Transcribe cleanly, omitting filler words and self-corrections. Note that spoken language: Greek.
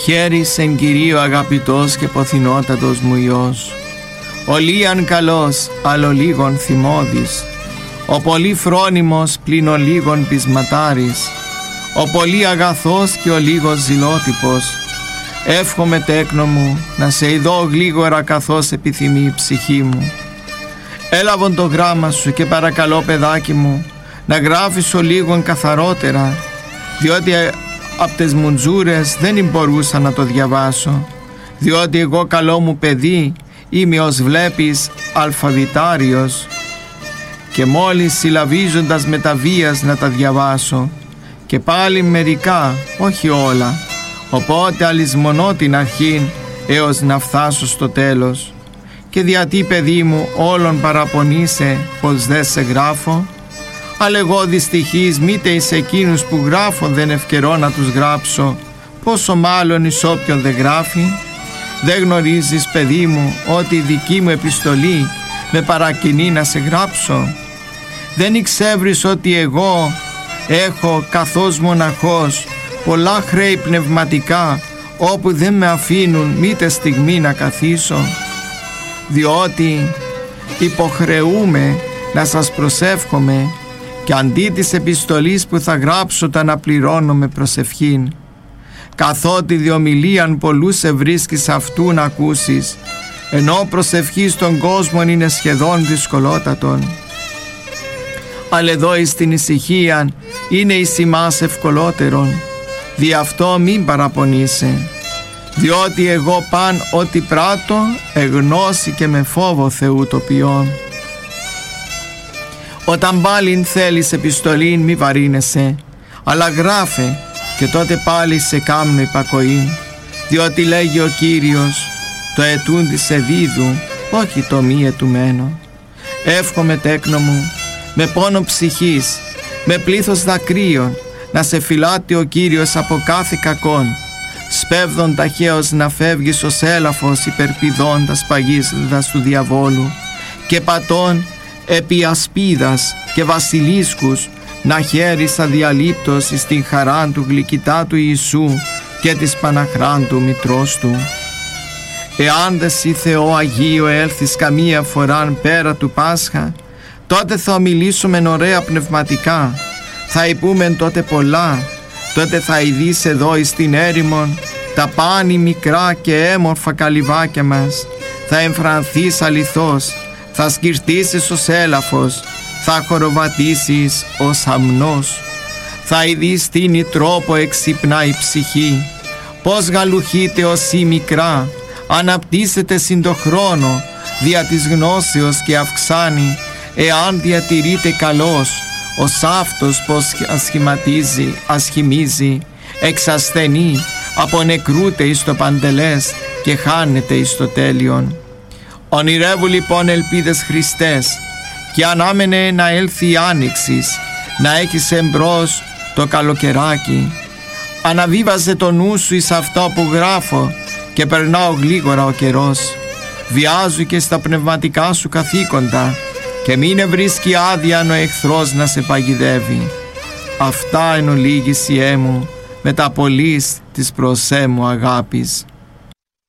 Χαίρεις εν Κυρίω αγαπητός και ποθηνότατος μου Υιός. Ο λίαν καλός, αλλο λίγον θυμώδης. Ο πολύ φρόνιμος πλην ο λίγον πεισματάρης. Ο πολύ αγαθός και ο λίγος ζηλότυπος. Εύχομαι τέκνο μου να σε ειδώ γλίγορα καθώς επιθυμεί η ψυχή μου. Έλαβον το γράμμα σου και παρακαλώ παιδάκι μου να γράφεις ο λίγον καθαρότερα, διότι απ' τες μουντζούρες δεν μπορούσα να το διαβάσω, διότι εγώ καλό μου παιδί είμαι ως βλέπεις αλφαβητάριος και μόλις συλλαβίζοντας με τα βίας να τα διαβάσω και πάλι μερικά, όχι όλα, οπότε αλυσμονώ την αρχήν έως να φτάσω στο τέλος. Και διατί παιδί μου όλων παραπονείσαι πως δεν σε γράφω, αλλά εγώ δυστυχής μήτε εις εκείνους που γράφω δεν ευκαιρώ να τους γράψω, πόσο μάλλον εις όποιον δεν γράφει. Δεν γνωρίζεις παιδί μου ότι η δική μου επιστολή με παρακινεί να σε γράψω? Δεν εξεύρεις ότι εγώ έχω καθώς μοναχός πολλά χρέη πνευματικά όπου δεν με αφήνουν μήτε στιγμή να καθίσω? Διότι υποχρεούμε να σας προσεύχομαι και αντί της επιστολής που θα γράψω τα να πληρώνω με προσευχήν, καθότι διομιλίαν πολλούς σε βρίσκεις αυτού να ακούσεις, ενώ προσευχή στον κόσμο είναι σχεδόν δυσκολότατον. Αλλά εδώ εις την ησυχία είναι εις ημάς ευκολότερον, δι' αυτό μην παραπονείσαι, διότι εγώ παν ό,τι πράττω εγνώση και με φόβο Θεού το ποιόν. Όταν πάλιν θέλεις επιστολήν μη βαρύνεσαι, αλλά γράφε και τότε πάλι σε κάμνω υπακοήν, διότι λέγει ο Κύριος το ετούντι σε δίδου, όχι το μη ετουμένο. Εύχομαι τέκνο μου με πόνο ψυχής, με πλήθος δακρύων να σε φυλάτει ο Κύριος από κάθε κακόν, σπέβδον ταχαίως να φεύγεις ως έλαφος υπερπηδώντας παγίδας του διαβόλου και πατών επί ασπίδας και βασιλίσκους να χαίρεις αδιαλείπτως εις την χαράν του γλυκητά του Ιησού και της Παναχράν του Μητρός του. Εάν δε σοι Θεό Αγίο έλθεις καμία φοράν πέρα του Πάσχα, τότε θα ομιλήσουμε ωραία πνευματικά, θα υπούμεν τότε πολλά, τότε θα ειδείς εδώ εις την έρημον τα πάνη μικρά και έμορφα καλυβάκια μας, θα εμφρανθείς αληθώς, θα σκυρτήσεις ως έλαφος, θα χοροβατήσεις ως αμνός, θα ειδείς τίνη τρόπο εξυπνά η ψυχή, πως γαλουχείτε όσοι μικρά, αναπτύσσεται συν το χρόνο, δια της γνώσεως και αυξάνει, εάν διατηρείται καλός, ως αυτός πως ασχημίζει, εξασθενεί, απονεκρούται εις το παντελές και χάνεται εις το τέλειον. Ονειρεύου λοιπόν ελπίδες Χριστές και ανάμενε να έλθει η άνοιξης, να έχεις εμπρός το καλοκαιράκι. Αναβίβαζε το νου σου εις αυτό που γράφω και περνάω γλίγορα ο καιρός. Βιάζου και στα πνευματικά σου καθήκοντα και μην βρίσκει άδεια ο εχθρός να σε παγιδεύει. Αυτά εν ολίγησιέ μου με τα πολλής της προσέ μου αγάπης.